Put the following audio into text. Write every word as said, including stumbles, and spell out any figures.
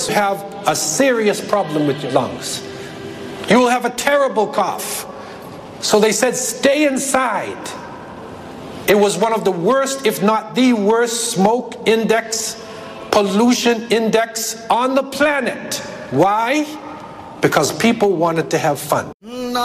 worse, you have a serious problem with your lungs. You will have a terrible cough. So they said, stay inside. It was one of the worst, if not the worst, smoke index, pollution index on the planet. Why? Because people wanted to have fun.